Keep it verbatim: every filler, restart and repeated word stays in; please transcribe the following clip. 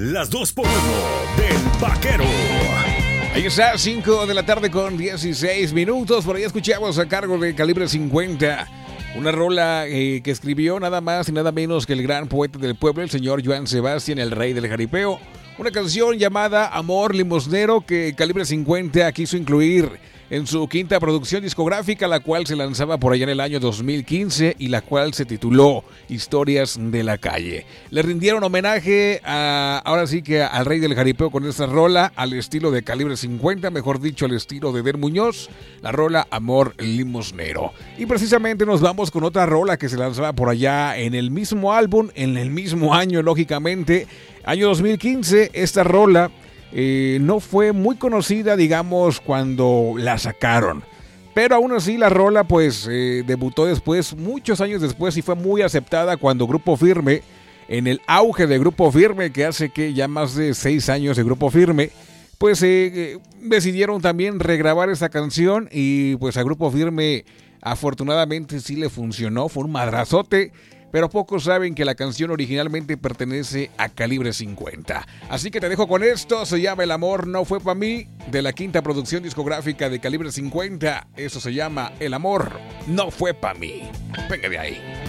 Las dos por uno del Vaquero. Ahí está, cinco de la tarde con dieciséis minutos. Por ahí escuchamos a cargo de Calibre cincuenta. Una rola eh, que escribió nada más y nada menos que el gran poeta del pueblo, el señor Joan Sebastián, el rey del jaripeo. Una canción llamada Amor Limosnero que Calibre cincuenta quiso incluir en su quinta producción discográfica, la cual se lanzaba por allá en el año dos mil quince y la cual se tituló Historias de la Calle. Le rindieron homenaje a, ahora sí que al rey del jaripeo con esta rola, al estilo de Calibre cincuenta, mejor dicho al estilo de Der Muñoz, la rola Amor Limosnero. Y precisamente nos vamos con otra rola que se lanzaba por allá en el mismo álbum, en el mismo año lógicamente, año dos mil quince. Esta rola Eh, no fue muy conocida, digamos, cuando la sacaron, pero aún así la rola pues eh, debutó después, muchos años después, y fue muy aceptada cuando Grupo Firme, en el auge de Grupo Firme, que hace que ya más de seis años de Grupo Firme, pues eh, eh, decidieron también regrabar esa canción y pues a Grupo Firme afortunadamente sí le funcionó, fue un madrazote. Pero pocos saben que la canción originalmente pertenece a Calibre cincuenta. Así que te dejo con esto, se llama El Amor No Fue Pa' Mí, de la quinta producción discográfica de Calibre cincuenta. Eso se llama El Amor No Fue Pa' Mí. Venga de ahí.